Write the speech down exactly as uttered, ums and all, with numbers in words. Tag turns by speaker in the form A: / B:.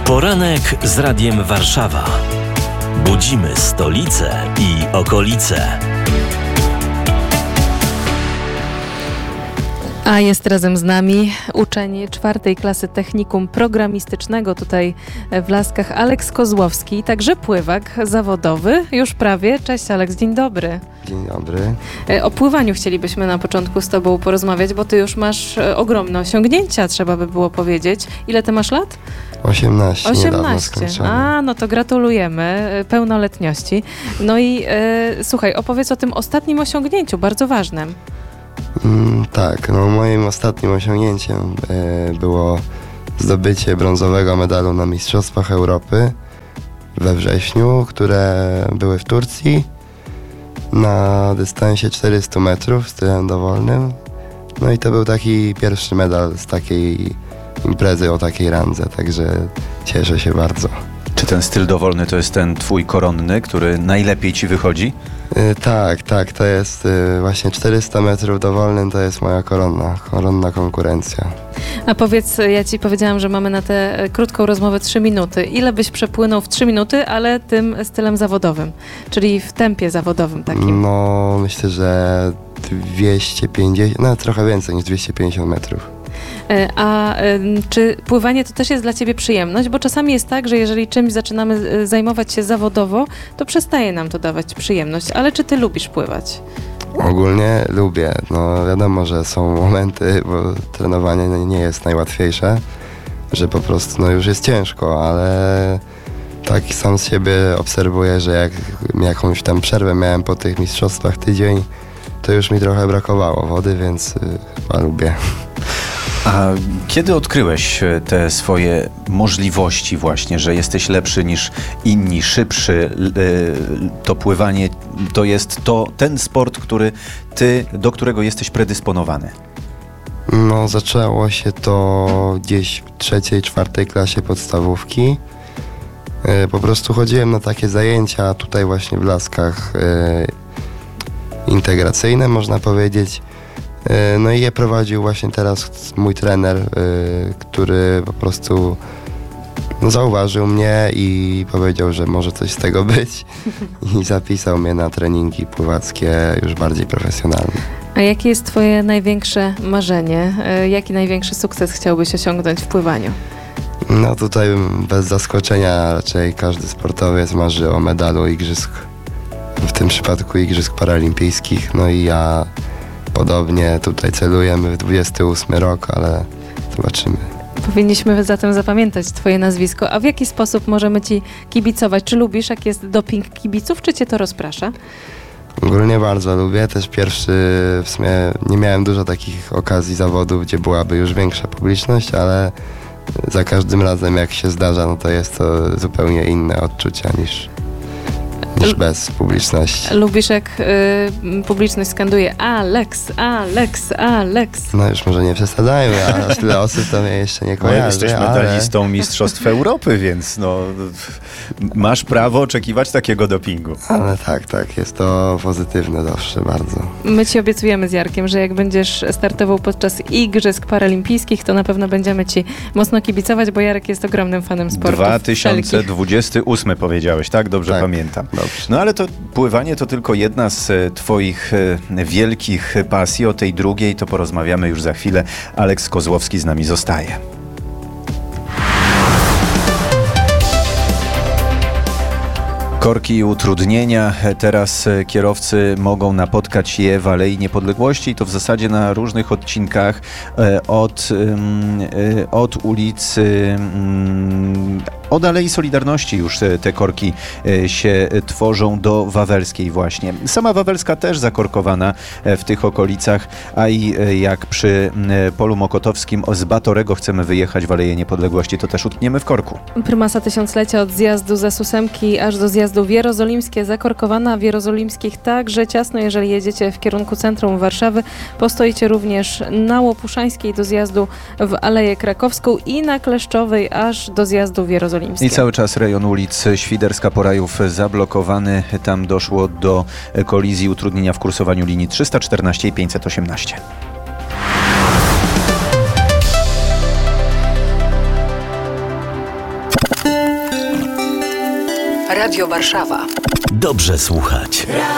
A: Poranek z Radiem Warszawa. Budzimy stolicę i okolice.
B: A jest razem z nami uczeń czwartej klasy technikum programistycznego tutaj w Laskach, Aleks Kozłowski, także pływak zawodowy, już prawie. Cześć Aleks, dzień dobry.
C: Dzień dobry.
B: O pływaniu chcielibyśmy na początku z tobą porozmawiać, bo ty już masz ogromne osiągnięcia, trzeba by było powiedzieć. Ile ty masz lat?
C: osiemnaście.
B: osiemnaście. A, no to gratulujemy pełnoletności. No i e, słuchaj, opowiedz o tym ostatnim osiągnięciu, bardzo ważnym.
C: Mm, tak, no moim ostatnim osiągnięciem e, było zdobycie brązowego medalu na Mistrzostwach Europy we wrześniu, które były w Turcji na dystansie czterysta metrów stylem dowolnym. No i to był taki pierwszy medal z takiej imprezy o takiej randze, także cieszę się bardzo.
D: Czy ten styl dowolny to jest ten twój koronny, który najlepiej ci wychodzi?
C: Yy, tak, tak, to jest yy, właśnie czterysta metrów dowolnym, to jest moja koronna, koronna konkurencja.
B: A powiedz, ja ci powiedziałam, że mamy na tę krótką rozmowę trzy minuty. Ile byś przepłynął w trzy minuty, ale tym stylem zawodowym, czyli w tempie zawodowym takim?
C: No, myślę, że dwieście pięćdziesiąt, no trochę więcej niż dwieście pięćdziesiąt metrów.
B: A czy pływanie to też jest dla ciebie przyjemność? Bo czasami jest tak, że jeżeli czymś zaczynamy zajmować się zawodowo, to przestaje nam to dawać przyjemność. Ale czy ty lubisz pływać?
C: Ogólnie lubię. No wiadomo, że są momenty, bo trenowanie nie jest najłatwiejsze, że po prostu no już jest ciężko, ale tak sam z siebie obserwuję, że jak jakąś tam przerwę miałem po tych mistrzostwach tydzień, to już mi trochę brakowało wody, więc y, chyba lubię.
D: A kiedy odkryłeś te swoje możliwości właśnie, że jesteś lepszy niż inni, szybszy, to pływanie to jest to ten sport, który ty, do którego jesteś predysponowany?
C: No zaczęło się to gdzieś w trzeciej, czwartej klasie podstawówki. Po prostu chodziłem na takie zajęcia tutaj właśnie w Laskach integracyjne, można powiedzieć. No i je prowadził właśnie teraz mój trener, który po prostu no, zauważył mnie i powiedział, że może coś z tego być i zapisał mnie na treningi pływackie już bardziej profesjonalne.
B: A jakie jest twoje największe marzenie? Jaki największy sukces chciałbyś osiągnąć w pływaniu?
C: No tutaj bez zaskoczenia raczej każdy sportowiec marzy o medalu igrzysk, w tym przypadku igrzysk paralimpijskich, no i ja podobnie tutaj celujemy w dwudziesty ósmy rok, ale zobaczymy. Powinniśmy
B: zatem zapamiętać twoje nazwisko. A w jaki sposób możemy ci kibicować? Czy lubisz, jak jest doping kibiców, czy cię to rozprasza?
C: Ogólnie bardzo lubię. Też pierwszy, w sumie nie miałem dużo takich okazji zawodów, gdzie byłaby już większa publiczność, ale za każdym razem jak się zdarza, no to jest to zupełnie inne odczucia niż... niż bez publiczności.
B: Lubisz, jak y, publiczność skanduje Aleks, Aleks, Aleks.
C: No już może nie przesadzajmy, a aż tyle osób to mnie jeszcze nie kojarzy.
D: No, jesteś medalistą ale... Mistrzostw Europy, więc no, masz prawo oczekiwać takiego dopingu.
C: Ale tak, tak, jest to pozytywne zawsze bardzo.
B: My ci obiecujemy z Jarkiem, że jak będziesz startował podczas Igrzysk Paralimpijskich, to na pewno będziemy ci mocno kibicować, bo Jarek jest ogromnym fanem sportu.
D: dwa tysiące dwudziesty ósmy powiedziałeś, tak? Dobrze tak, pamiętam. Dobrze. No ale to pływanie to tylko jedna z twoich wielkich pasji. O tej drugiej to porozmawiamy już za chwilę. Aleks Kozłowski z nami zostaje. Korki i utrudnienia. Teraz kierowcy mogą napotkać je w Alei Niepodległości i to w zasadzie na różnych odcinkach od, od ulicy, od Alei Solidarności już te korki się tworzą do Wawelskiej właśnie. Sama Wawelska też zakorkowana w tych okolicach, a i jak przy Polu Mokotowskim z Batorego chcemy wyjechać w Aleję Niepodległości, to też utkniemy w korku.
B: Prymasa tysiąclecia od zjazdu ze Ósemki aż do zjazdu w Jerozolimskie zakorkowana. W Jerozolimskich także ciasno, jeżeli jedziecie w kierunku centrum Warszawy. Postoicie również na Łopuszańskiej do zjazdu w Aleję Krakowską i na Kleszczowej aż do zjazdu w Jerozolimskie.
D: I cały czas rejon ulic Świderska-Porajów zablokowany. Tam doszło do kolizji, utrudnienia w kursowaniu linii trzysta czternaście i pięćset osiemnaście.
E: Radio Warszawa.
A: Dobrze słuchać.